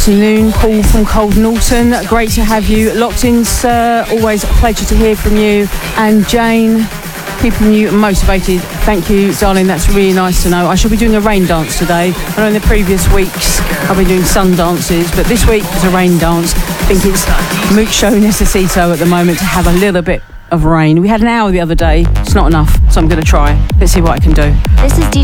Afternoon, Paul from Cold Norton. Great to have you locked in, sir. Always a pleasure to hear from you. And Jane, keeping you motivated. Thank you, darling. That's really nice to know. I shall be doing a rain dance today. I know in the previous weeks I've been doing sun dances, but this week is a rain dance. I think it's mucho necesito at the moment to have a little bit of rain. We had an hour the other day. It's not enough, so I'm going to try. Let's see what I can do. This is DJ